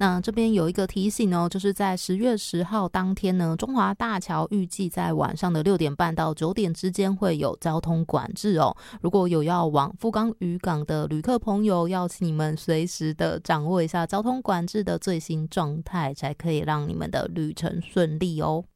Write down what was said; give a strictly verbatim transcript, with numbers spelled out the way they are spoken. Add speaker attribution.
Speaker 1: 那这边有一个提醒哦，就是在十月十号当天呢，中华大桥预计在晚上的六点半到九点之间会有交通管制哦。如果有要往富冈渔港的旅客朋友，要请你们随时的掌握一下交通管制的最新状态，才可以让你们的旅程顺利哦。